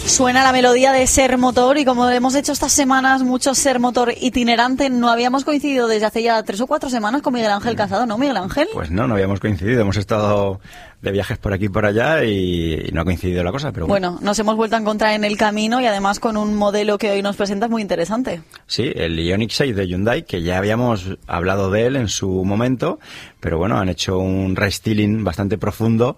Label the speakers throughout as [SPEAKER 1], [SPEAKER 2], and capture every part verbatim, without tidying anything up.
[SPEAKER 1] Suena la melodía de Ser Motor y como hemos hecho estas semanas mucho Ser Motor itinerante, no habíamos coincidido desde hace ya tres o cuatro semanas con Miguel Ángel Casado, ¿no, Miguel Ángel?
[SPEAKER 2] Pues no, no habíamos coincidido, hemos estado de viajes por aquí y por allá y, y no ha coincidido la cosa, pero bueno.
[SPEAKER 1] Bueno, nos hemos vuelto a encontrar en el camino y además con un modelo que hoy nos presentas muy interesante.
[SPEAKER 2] Sí, el Ioniq seis de Hyundai, que ya habíamos hablado de él en su momento, pero bueno, han hecho un restyling bastante profundo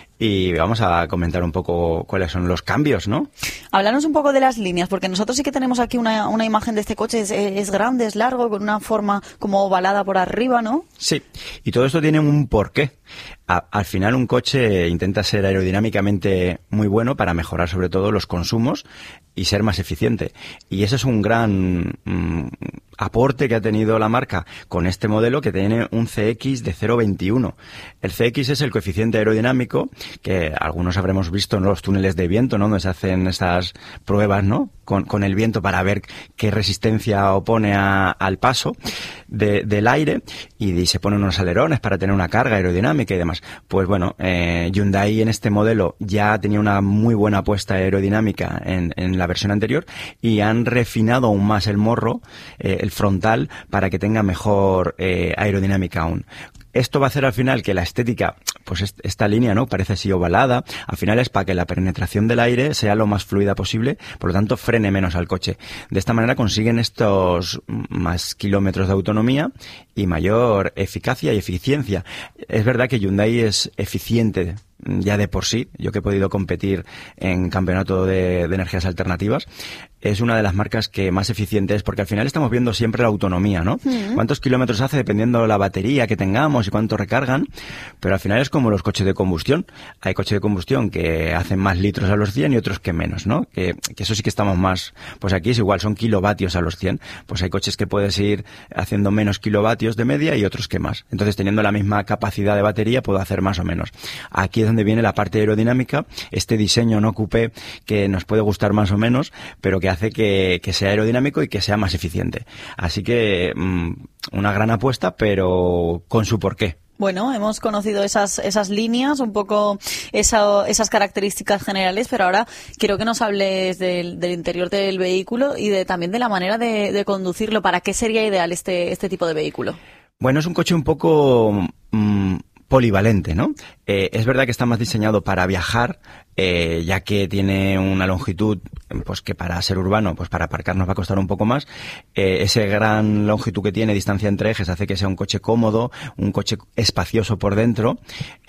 [SPEAKER 2] y vamos a comentar un poco cuáles son los cambios, ¿no?
[SPEAKER 1] Háblanos un poco de las líneas, porque nosotros sí que tenemos aquí una, una imagen de este coche, es, es grande, es largo, con una forma como ovalada por arriba, ¿no?
[SPEAKER 2] Sí, y todo esto tiene un porqué. A, al final un coche intenta ser aerodinámicamente muy bueno para mejorar sobre todo los consumos y ser más eficiente. Y ese es un gran mmm, aporte que ha tenido la marca con este modelo, que tiene un C X de cero coma veintiuno. El C X es el coeficiente aerodinámico que algunos habremos visto en los túneles de viento, ¿no? Donde se hacen esas pruebas, ¿no? Con, con el viento para ver qué resistencia opone a, al paso de, del aire y, y se ponen unos alerones para tener una carga aerodinámica y demás. Pues bueno, eh, Hyundai en este modelo ya tenía una muy buena apuesta aerodinámica en, en la versión anterior y han refinado aún más el morro, eh, el frontal, para que tenga mejor eh, aerodinámica aún. Esto va a hacer al final que la estética, pues esta línea, ¿no? Parece así ovalada. Al final es para que la penetración del aire sea lo más fluida posible, por lo tanto frene menos al coche. De esta manera consiguen estos más kilómetros de autonomía y mayor eficacia y eficiencia. Es verdad que Hyundai es eficiente ya de por sí. Yo que he podido competir en campeonato de, de energías alternativas, es una de las marcas que más eficiente es, porque al final estamos viendo siempre la autonomía, ¿no? Mm. Cuántos kilómetros hace dependiendo de la batería que tengamos y cuánto recargan, pero al final es como los coches de combustión. Hay coches de combustión que hacen más litros a los cien y otros que menos, ¿no? Que, que eso sí que estamos más, pues aquí es igual, son kilovatios a los cien. Pues hay coches que puedes ir haciendo menos kilovatios de media y otros que más. Entonces, teniendo la misma capacidad de batería, puedo hacer más o menos. Aquí es donde viene la parte aerodinámica, este diseño no coupé que nos puede gustar más o menos, pero que hace que, que sea aerodinámico y que sea más eficiente. Así que mmm, una gran apuesta, pero con su porqué.
[SPEAKER 1] Bueno, hemos conocido esas esas líneas, un poco esa, esas características generales, pero ahora quiero que nos hables del, del interior del vehículo y de también de la manera de, de conducirlo. ¿Para qué sería ideal este este tipo de vehículo?
[SPEAKER 2] Bueno, es un coche un poco mmm, polivalente, ¿no? Eh, es verdad que está más diseñado para viajar, eh, ya que tiene una longitud, pues que para ser urbano, pues para aparcar nos va a costar un poco más. Eh, ese gran longitud que tiene, distancia entre ejes, hace que sea un coche cómodo, un coche espacioso por dentro,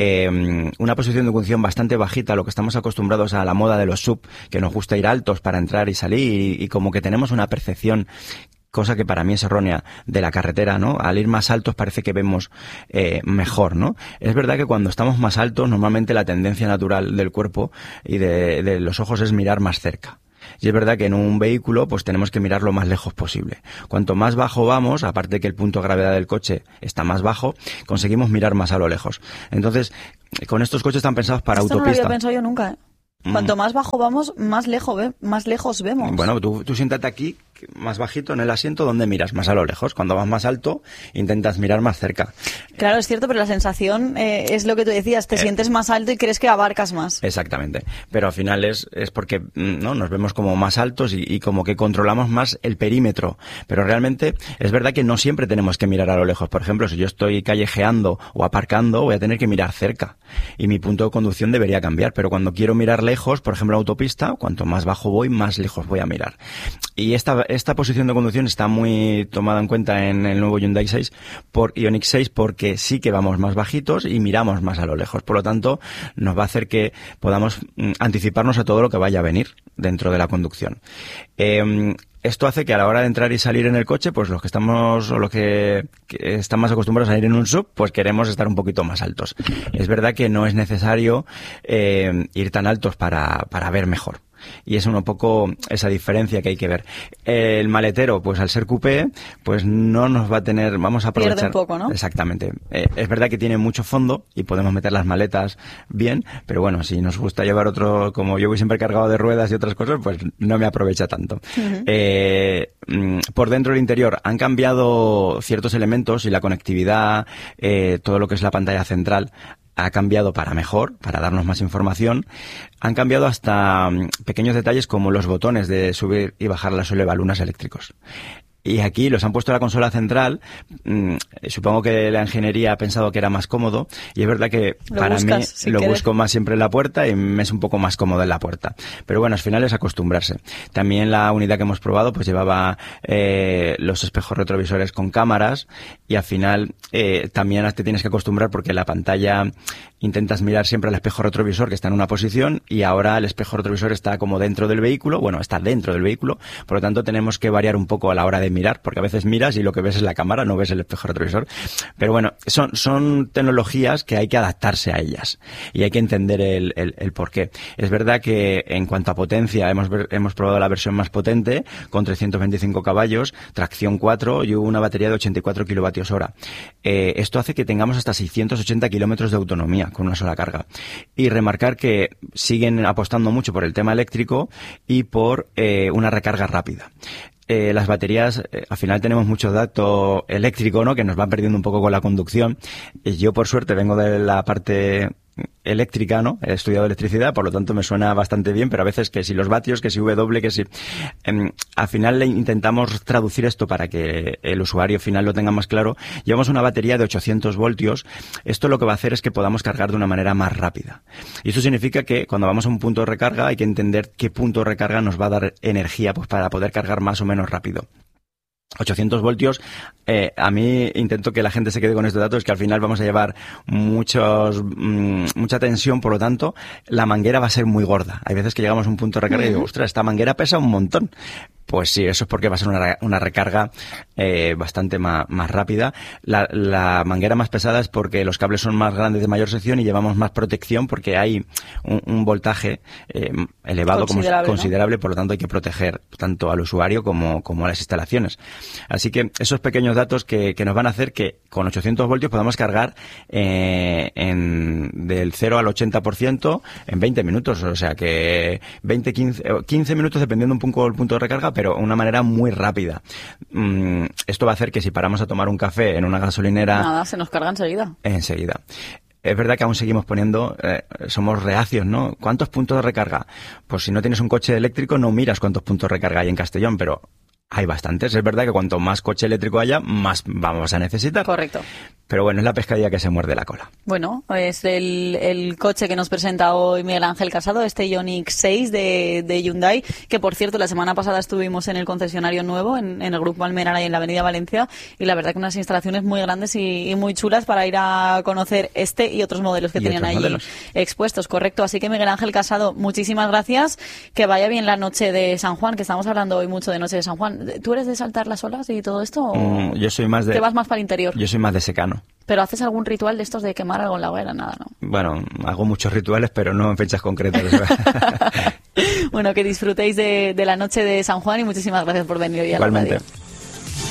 [SPEAKER 2] eh, una posición de conducción bastante bajita, lo que estamos acostumbrados a la moda de los sub, que nos gusta ir altos para entrar y salir, y, y como que tenemos una percepción, cosa que para mí es errónea, de la carretera, ¿no? Al ir más altos parece que vemos eh, mejor, ¿no? Es verdad que cuando estamos más altos, normalmente la tendencia natural del cuerpo y de, de los ojos es mirar más cerca. Y es verdad que en un vehículo pues tenemos que mirar lo más lejos posible. Cuanto más bajo vamos, aparte que el punto de gravedad del coche está más bajo, conseguimos mirar más a lo lejos. Entonces, con estos coches están pensados para
[SPEAKER 1] Esto
[SPEAKER 2] autopista.
[SPEAKER 1] No lo había pensado yo nunca, ¿eh? Cuanto más bajo vamos, más lejos, ve, más lejos vemos.
[SPEAKER 2] Bueno, tú, tú siéntate aquí, más bajito en el asiento, donde miras más a lo lejos. Cuando vas más alto, intentas mirar más cerca.
[SPEAKER 1] Claro, es cierto, pero la sensación eh, es lo que tú decías, te eh, sientes más alto y crees que abarcas más.
[SPEAKER 2] Exactamente, pero al final es, es porque no nos vemos como más altos y, y como que controlamos más el perímetro. Pero realmente es verdad que no siempre tenemos que mirar a lo lejos. Por ejemplo, si yo estoy callejeando o aparcando, voy a tener que mirar cerca. Y mi punto de conducción debería cambiar, pero cuando quiero mirar lejos, por ejemplo, autopista, cuanto más bajo voy, más lejos voy a mirar. Y esta, esta posición de conducción está muy tomada en cuenta en el nuevo Hyundai seis por Ioniq seis, porque sí que vamos más bajitos y miramos más a lo lejos. Por lo tanto, nos va a hacer que podamos mm, anticiparnos a todo lo que vaya a venir dentro de la conducción. Eh, Esto hace que a la hora de entrar y salir en el coche, pues los que estamos o los que, que están más acostumbrados a ir en un sub, pues queremos estar un poquito más altos. Es verdad que no es necesario eh, ir tan altos para, para ver mejor. Y es un poco esa diferencia que hay que ver. El maletero, pues al ser coupé, pues no nos va a tener, vamos a aprovechar.
[SPEAKER 1] Pierde un poco, ¿no?
[SPEAKER 2] Exactamente. Eh, es verdad que tiene mucho fondo y podemos meter las maletas bien, pero bueno, si nos gusta llevar otro, como yo voy siempre cargado de ruedas y otras cosas, pues no me aprovecha tanto. Uh-huh. Eh, por dentro del interior han cambiado ciertos elementos y la conectividad, eh, todo lo que es la pantalla central, ha cambiado para mejor, para darnos más información. Han cambiado hasta um, pequeños detalles como los botones de subir y bajar las elevalunas eléctricos. Y aquí los han puesto en la consola central. Mmm, supongo que la ingeniería ha pensado que era más cómodo. Y es verdad que
[SPEAKER 1] lo
[SPEAKER 2] para
[SPEAKER 1] buscas,
[SPEAKER 2] mí
[SPEAKER 1] si
[SPEAKER 2] lo
[SPEAKER 1] quieres.
[SPEAKER 2] busco más siempre en la puerta y me es un poco más cómodo en la puerta. Pero bueno, al final es acostumbrarse. También la unidad que hemos probado pues llevaba eh, los espejos retrovisores con cámaras. Y al final eh, también te tienes que acostumbrar porque la pantalla intentas mirar siempre al espejo retrovisor que está en una posición y ahora el espejo retrovisor está como dentro del vehículo. Bueno, está dentro del vehículo. Por lo tanto, tenemos que variar un poco a la hora de mirar, porque a veces miras y lo que ves es la cámara, no ves el espejo retrovisor. Pero bueno, son, son tecnologías que hay que adaptarse a ellas y hay que entender el, el, el porqué. Es verdad que en cuanto a potencia hemos, hemos probado la versión más potente con trescientos veinticinco caballos, tracción cuatro y una batería de ochenta y cuatro kilovatios hora. Eh, esto hace que tengamos hasta seiscientos ochenta kilómetros de autonomía con una sola carga. Y remarcar que siguen apostando mucho por el tema eléctrico y por eh, una recarga rápida. Eh, las baterías, eh, al final tenemos mucho dato eléctrico, ¿no? Que nos va perdiendo un poco con la conducción. Eh, yo, por suerte, vengo de la parte eléctrica, ¿no? He estudiado electricidad, por lo tanto me suena bastante bien, pero a veces que si los vatios, que si W, que si... Eh, al final le intentamos traducir esto para que el usuario final lo tenga más claro. Llevamos una batería de ochocientos voltios. Esto lo que va a hacer es que podamos cargar de una manera más rápida. Y esto significa que cuando vamos a un punto de recarga hay que entender qué punto de recarga nos va a dar energía pues para poder cargar más o menos rápido. ochocientos voltios, eh, a mí intento que la gente se quede con estos datos, que al final vamos a llevar muchos mmm, mucha tensión, por lo tanto, la manguera va a ser muy gorda. Hay veces que llegamos a un punto de recarga uh-huh. y digo, ostras, esta manguera pesa un montón. Pues sí, eso es porque va a ser una, una recarga eh, bastante más, más rápida. La, la manguera más pesada es porque los cables son más grandes de mayor sección y llevamos más protección porque hay un, un voltaje eh, elevado
[SPEAKER 1] considerable,
[SPEAKER 2] como considerable,
[SPEAKER 1] ¿no?
[SPEAKER 2] Por lo tanto hay que proteger tanto al usuario como, como a las instalaciones. Así que esos pequeños datos que, que nos van a hacer que con ochocientos voltios podamos cargar eh, en, del cero al ochenta por ciento en veinte minutos. O sea que veinte, quince, quince minutos dependiendo un poco del punto de recarga, pero una manera muy rápida. Mm, esto va a hacer que si paramos a tomar un café en una gasolinera...
[SPEAKER 1] Nada, se nos carga enseguida.
[SPEAKER 2] Enseguida. Es verdad que aún seguimos poniendo, eh, somos reacios, ¿no? ¿Cuántos puntos de recarga? Pues si no tienes un coche eléctrico no miras cuántos puntos de recarga hay en Castellón, pero hay bastantes. Es verdad que cuanto más coche eléctrico haya, más vamos a necesitar.
[SPEAKER 1] Correcto.
[SPEAKER 2] Pero bueno, es la pescadilla que se muerde la cola.
[SPEAKER 1] Bueno, es el, el coche que nos presenta hoy Miguel Ángel Casado, este Ioniq seis de, de Hyundai, que por cierto la semana pasada estuvimos en el concesionario nuevo, en, en el Grupo Almenara y en la Avenida Valencia, y la verdad que unas instalaciones muy grandes y, y muy chulas para ir a conocer este y otros modelos que
[SPEAKER 2] y
[SPEAKER 1] tenían ahí
[SPEAKER 2] modelos.
[SPEAKER 1] expuestos, correcto. Así que Miguel Ángel Casado, muchísimas gracias, que vaya bien la noche de San Juan, que estamos hablando hoy mucho de noche de San Juan. ¿Tú eres de saltar las olas y todo esto? ¿O
[SPEAKER 2] mm, yo soy más de...
[SPEAKER 1] te vas más para el interior?
[SPEAKER 2] Yo soy más de secano.
[SPEAKER 1] ¿Pero haces algún ritual de estos de quemar algo en la hoguera? Nada, ¿no?
[SPEAKER 2] Bueno, hago muchos rituales, pero no en fechas concretas.
[SPEAKER 1] Bueno, que disfrutéis de, de la noche de San Juan y muchísimas gracias por venir hoy a la radio.
[SPEAKER 2] Igualmente.